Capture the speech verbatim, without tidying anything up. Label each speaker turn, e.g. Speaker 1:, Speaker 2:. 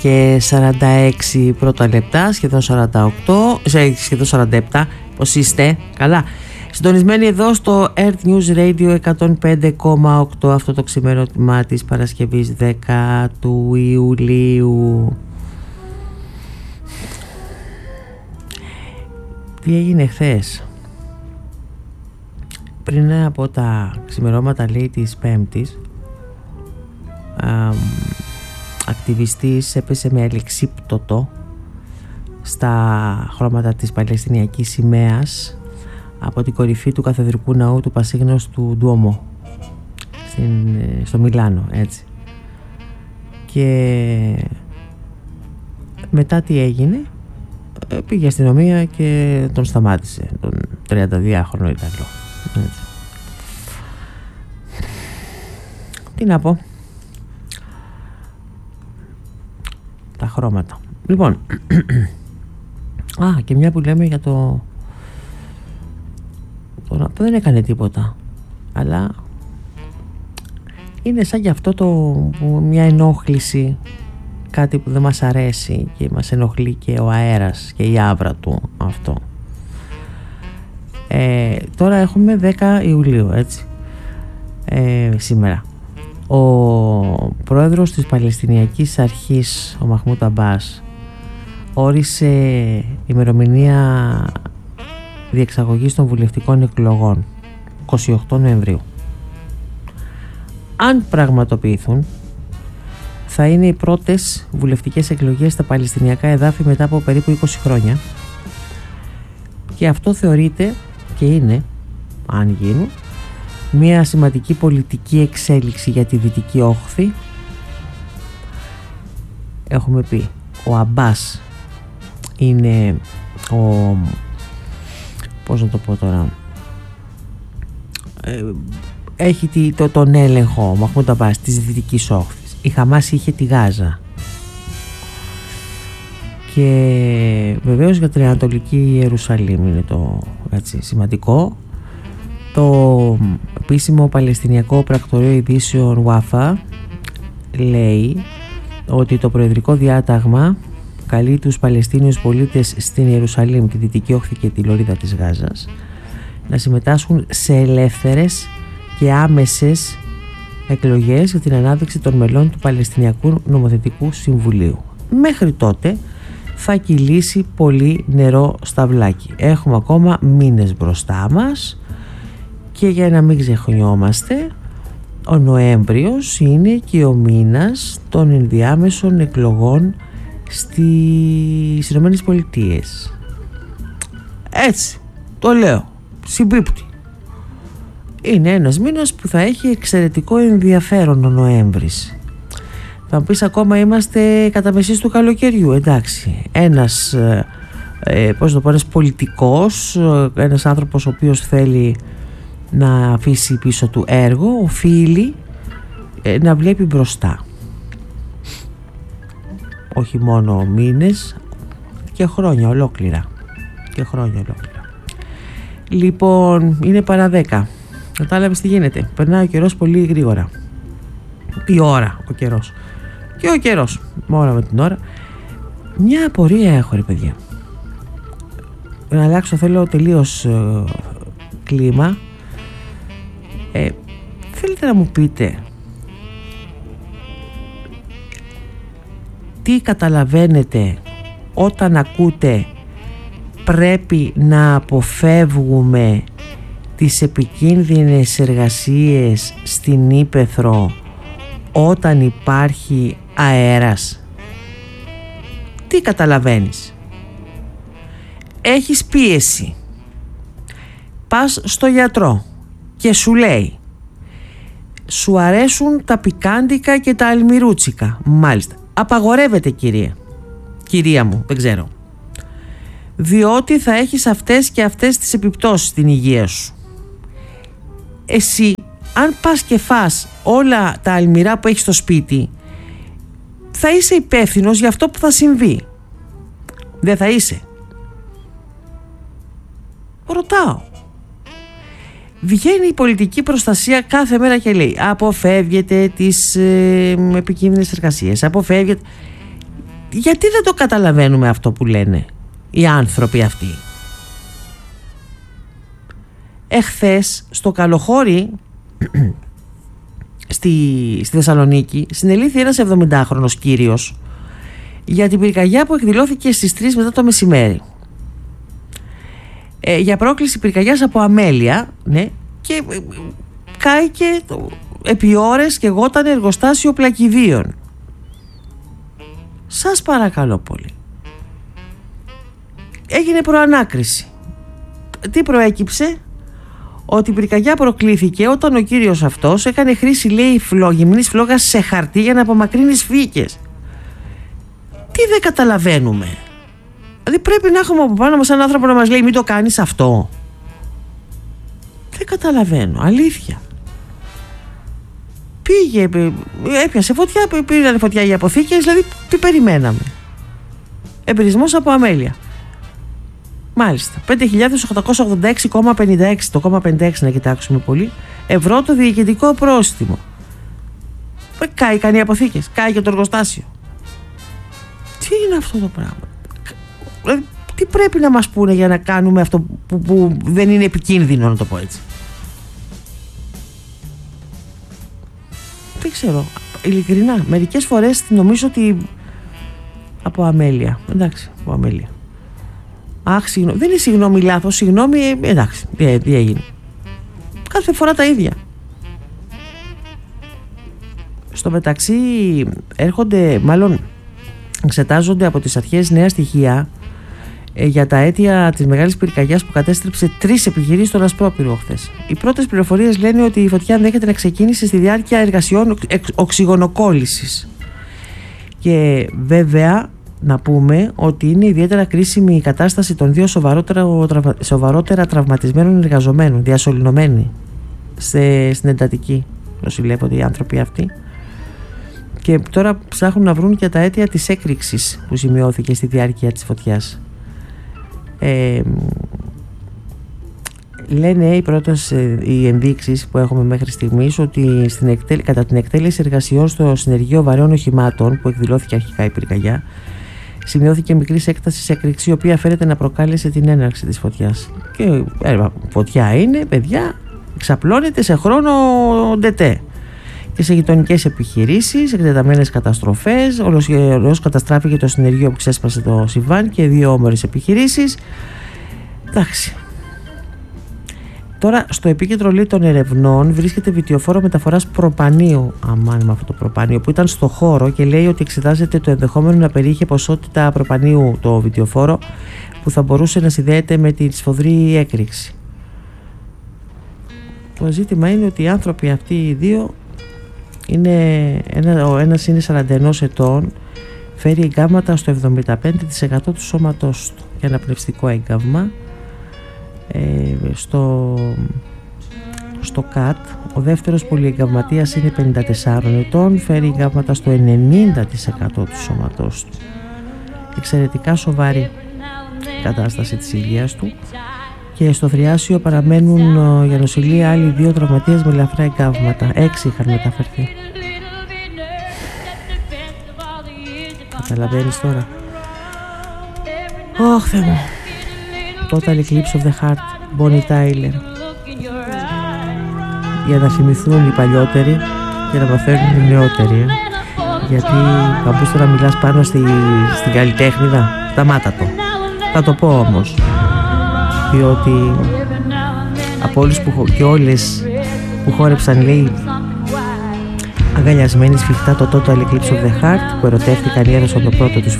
Speaker 1: και σαράντα έξι πρώτα λεπτά, σχεδόν σαράντα οκτώ, σχεδόν σαράντα επτά. Πώς είστε? Καλά? Συντονισμένοι εδώ στο Earth News Radio εκατόν πέντε κόμμα οκτώ, αυτό το ξημέρωμα της Παρασκευής δέκα του Ιουλίου. Τι έγινε χθες? Πριν από τα ξημερώματα, λέει, της Πέμπτης, α, ακτιβιστής έπεσε με αλεξίπτωτο στα χρώματα της Παλαιστινιακής σημαίας από την κορυφή του καθεδρικού ναού του Πασίγνωσου του Ντουόμο στο Μιλάνο, έτσι. Και μετά τι έγινε? Πήγε η αστυνομία και τον σταμάτησε, τον τριανταδυάχρονο Ιταλό, έτσι. Τι να πω? Τα χρώματα. Λοιπόν, α, και μια που λέμε για το, το δεν έκανε τίποτα, αλλά είναι σαν και αυτό το, μια ενόχληση, κάτι που δεν μας αρέσει και μας ενοχλεί και ο αέρας και η άβρα του αυτό. Ε, τώρα έχουμε δέκα Ιουλίου, έτσι, ε, σήμερα. Ο πρόεδρος της Παλαιστινιακής Αρχής, ο Μαχμούντ Αμπάς, όρισε ημερομηνία διεξαγωγής των βουλευτικών εκλογών είκοσι οκτώ Νοεμβρίου. Αν πραγματοποιηθούν, θα είναι οι πρώτες βουλευτικές εκλογές στα Παλαιστινιακά εδάφη μετά από περίπου είκοσι χρόνια, και αυτό θεωρείται και είναι, αν γίνουν, μια σημαντική πολιτική εξέλιξη για τη Δυτική Όχθη. Έχουμε πει, ο Αμπάς είναι ο, πώς να το πω τώρα, ε, έχει το, τον έλεγχο, ο Μαχμούντ Αμπάς, της Δυτικής Όχθης. Η Χαμάς είχε τη Γάζα, και βεβαίως για την Ανατολική Ιερουσαλήμ είναι το, έτσι, σημαντικό. Το επίσημο Παλαιστινιακό Πρακτορείο Ειδήσεων Ουάφα λέει ότι το προεδρικό διάταγμα καλεί τους Παλαιστίνιους πολίτες στην Ιερουσαλήμ, τη Δυτική Όχθη και τη Λωρίδα της Γάζας να συμμετάσχουν σε ελεύθερες και άμεσες εκλογές για την ανάδειξη των μελών του Παλαιστινιακού Νομοθετικού Συμβουλίου. Μέχρι τότε θα κυλήσει πολύ νερό στα βλάκι. Έχουμε ακόμα μήνες μπροστά μας. Και για να μην ξεχνιόμαστε, ο Νοέμβριος είναι και ο μήνας των ενδιάμεσων εκλογών στις Ηνωμένες Πολιτείες. Έτσι, το λέω, συμπίπτει. Είναι ένας μήνας που θα έχει εξαιρετικό ενδιαφέρον ο Νοέμβρης. Θα μου πεις, ακόμα είμαστε κατά μεσής του καλοκαιριού. Εντάξει, ένας, ε, πώς το πω, ένας πολιτικός, ένας άνθρωπος ο οποίος θέλει να αφήσει πίσω του έργο, οφείλει ε, να βλέπει μπροστά, όχι μόνο μήνες, και χρόνια ολόκληρα και χρόνια ολόκληρα. Λοιπόν, είναι παρά δέκα. Κατάλαβες τι γίνεται? Περνάει ο καιρός πολύ γρήγορα. Η ώρα, ο καιρός και ο καιρός, μόνο με την ώρα. Μια απορία έχω, ρε παιδιά, να αλλάξω, θέλω τελείως ε, κλίμα. Ε, θέλετε να μου πείτε τι καταλαβαίνετε όταν ακούτε πρέπει να αποφεύγουμε τις επικίνδυνες εργασίες στην ύπαιθρο όταν υπάρχει αέρας? Τι καταλαβαίνεις? Έχεις πίεση, πας στο γιατρό και σου λέει, σου αρέσουν τα πικάντικα και τα αλμυρούτσικα. Μάλιστα, απαγορεύεται, κυρία κυρία μου, δεν ξέρω, διότι θα έχεις αυτές και αυτές τις επιπτώσεις στην υγεία σου. Εσύ, αν πας και φας όλα τα αλμυρά που έχεις στο σπίτι, θα είσαι υπεύθυνος για αυτό που θα συμβεί. Δεν θα είσαι? Ρωτάω. Βγαίνει η πολιτική προστασία κάθε μέρα και λέει, αποφεύγετε τις ε, επικίνδυνες εργασίες, αποφεύγετε. γιατί δεν το καταλαβαίνουμε αυτό που λένε οι άνθρωποι αυτοί? Εχθές στο Καλοχώρι στη, στη Θεσσαλονίκη συνελήφθη ένας εβδομηντάχρονος κύριος για την πυρκαγιά που εκδηλώθηκε στις τρεις μετά το μεσημέρι, ε, για πρόκληση πυρκαγιάς από αμέλεια, ναι, και ε, κάηκε το, επί ώρες και γόταν εργοστάσιο πλακιδίων. Σας παρακαλώ πολύ, έγινε προανάκριση. Τι προέκυψε? Ότι η πυρκαγιά προκλήθηκε όταν ο κύριος αυτός έκανε χρήση, λέει, φλόγιμνης φλόγας σε χαρτί για να απομακρύνει σφίγγες. Τι δεν καταλαβαίνουμε? Δηλαδή πρέπει να έχουμε από πάνω μας έναν άνθρωπο να μας λέει μην το κάνεις αυτό. Δεν καταλαβαίνω, αλήθεια. Πήγε, έπιασε φωτιά, πήραν φωτιά οι αποθήκες, δηλαδή τι περιμέναμε? Εμπειρισμός από αμέλεια. Μάλιστα, πέντε χιλιάδες οκτακόσια ογδόντα έξι κόμμα πενήντα έξι, το κόμμα πενήντα έξι να κοιτάξουμε πολύ, ευρώ το διοικητικό πρόστιμο. Κάηκαν οι αποθήκες, κάηκε το εργοστάσιο. Τι είναι αυτό το πράγμα? Δηλαδή, τι πρέπει να μας πούνε για να κάνουμε αυτό που, που δεν είναι επικίνδυνο, να το πω έτσι? Δεν ξέρω, ειλικρινά, μερικές φορές νομίζω ότι από αμέλεια, εντάξει, από αμέλεια. Αχ, συγγνώμη, δεν είναι συγγνώμη λάθος, συγγνώμη, εντάξει, τι, τι έγινε? Κάθε φορά τα ίδια. Στο μεταξύ έρχονται, μάλλον εξετάζονται από τις αρχές νέα στοιχεία ε, για τα αίτια της μεγάλης πυρκαγιάς που κατέστρεψε τρεις επιχειρήσεις στον Ασπρόπυργο χθες. Οι πρώτες πληροφορίες λένε ότι η φωτιά ενδέχεται να ξεκίνησε στη διάρκεια εργασιών οξυγονοκόλλησης. Και βέβαια να πούμε ότι είναι ιδιαίτερα κρίσιμη η κατάσταση των δύο σοβαρότερα, σοβαρότερα τραυματισμένων εργαζομένων, διασωληνωμένοι σε, στην εντατική. Νοσηλεύονται οι άνθρωποι αυτοί. Και τώρα ψάχνουν να βρουν και τα αίτια της έκρηξης που σημειώθηκε στη διάρκεια της φωτιάς. Ε, λένε οι πρώτες οι ενδείξεις που έχουμε μέχρι στιγμής ότι στην εκτέλ, κατά την εκτέλεση εργασιών στο συνεργείο βαρέων οχημάτων που εκδηλώθηκε αρχικά η πυρκαγιά, σημειώθηκε μικρής έκτασης έκρηξη, η οποία φαίνεται να προκάλεσε την έναρξη της φωτιάς. Και ε, φωτιά είναι, παιδιά, εξαπλώνεται σε χρόνο ντετέ. Και σε γειτονικές επιχειρήσεις, εκτεταμένες καταστροφές, ολώς καταστράφηκε το συνεργείο που ξέσπασε το συμβάν και δύο όμορες επιχειρήσεις. Εντάξει. Τώρα στο επίκεντρο, λέει, των ερευνών βρίσκεται βιτιοφόρο μεταφοράς προπανίου. Αμάν με αυτό το προπάνιο που ήταν στο χώρο, και λέει ότι εξετάζεται το ενδεχόμενο να περιείχε ποσότητα προπανίου το βιτιοφόρο που θα μπορούσε να συνδέεται με τη σφοδρή έκρηξη. Το ζήτημα είναι ότι οι άνθρωποι αυτοί οι δύο είναι, ένα, ο ένας είναι σαράντα ένα ετών, φέρει εγκάμματα στο εβδομήντα πέντε τοις εκατό του σώματός του για αναπνευστικό έγκαυμα. Ε, στο, στο ΚΑΤ ο δεύτερος πολυεγκαυματίας είναι πενήντα τέσσερα ετών, φέρει εγκάμματα στο ενενήντα τοις εκατό του σώματός του. Εξαιρετικά σοβαρή κατάσταση της υγείας του. Και στο Θριάσιο παραμένουν uh, για νοσηλεία άλλοι δύο τραυματίες με ελαφρά εγκάβματα. Έξι είχαν μεταφερθεί. Καταλαβαίνεις τώρα? Ωχ, Θεέ μου. Total Eclipse of the Heart, Bonnie Tyler. Για να θυμηθούν οι παλιότεροι και να μαθαίνουν οι νεότεροι. Ε. Γιατί παμπούς τώρα μιλάς πάνω στη, στην καλλιτέχνηδα. Σταμάτα το. Θα το πω όμως. Διότι από όλους που, και όλες που χόρεψαν, λέει, αγκαλιασμένοι σφιχτά το Total Eclipse of the Heart, που ερωτεύτηκαν οι ένας από το πρώτο τους